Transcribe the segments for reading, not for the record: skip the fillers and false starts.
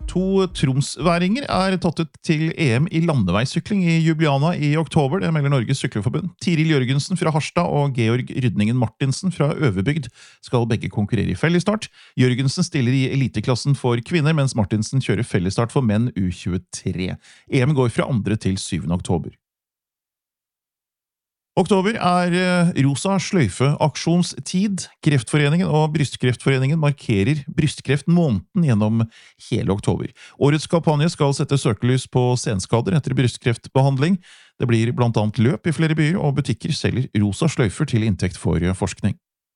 To tromsværinger tatt ut til EM i landeveissykling i Ljubljana i oktober, det melder Norges Syklerforbund. Tiril Jørgensen fra Harstad og Georg Rydningen Martinsen fra Øverbygd skal begge konkurrere i fellesstart. Jørgensen stiller i eliteklassen for kvinner, mens Martinsen kjører fellesstart for menn U23. EM går fra 2. til 7. oktober. Oktober rosa sløyfe-aksjonstid. Kreftforeningen og Brystkreftforeningen markerer brystkreftmåneden gjennom hele oktober. Årets kampanje skal sette søkelys på senskader etter brystkreftbehandling. Det blir blant annet løp i flere byer, og butikker selger rosa sløyfer til inntekt for forskning.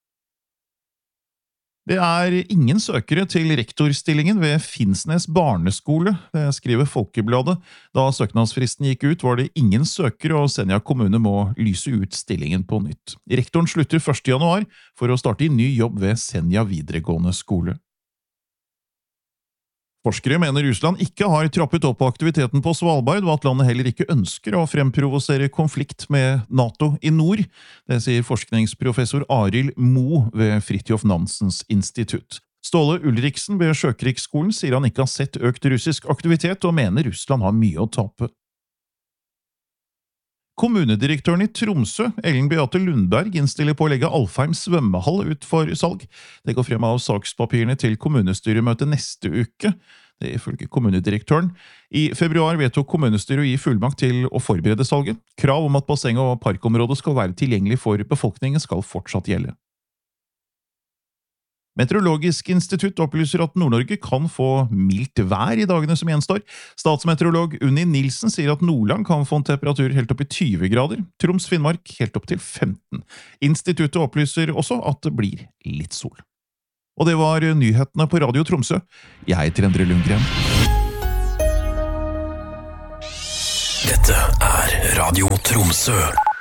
Det ingen søkere til rektorstillingen ved Finnsnes barneskole, det skriver Folkebladet. Da søknadsfristen gikk ut, var det ingen søkere, og Senja kommune må lyse ut stillingen på nytt. Rektoren slutter 1. januar for å starte i ny jobb ved Senja videregående skole. Forskere mener Russland ikke har trappet opp aktiviteten på Svalbard, og at landet heller ikke ønsker å fremprovosere konflikt med NATO i nord. Det sier forskningsprofessor Arild Mo ved Fridtjof Nansens institutt. Ståle Ulriksen ved Sjøkrigsskolen sier han ikke har sett økt russisk aktivitet, og mener Russland har mye å tape. Kommunedirektøren i Tromsø, Ellen Beate Lundberg, innstiller på å legge Alfheim svømmehall ut for salg. Det går frem av sakspapirene til kommunestyremøtet neste uke. Det ifølge kommunedirektøren. I februar vedtok kommunestyret å gi fullmakt til å forberede salget. Krav om at basseng og parkområdet skal være tilgjengelig for befolkningen skal fortsatt gjelde. Meteorologisk institutt opplyser at Nord-Norge kan få mildt vær i dagene som gjenstår. Statsmeteorolog Unni Nilsen sier at Nordland kan få en temperatur helt opp i 20 grader, Troms Finnmark helt opp til 15. Instituttet opplyser også at det blir litt sol. Og det var nyhetene på Radio Tromsø. Jeg heter Endre Lundgren. Dette Radio Tromsø.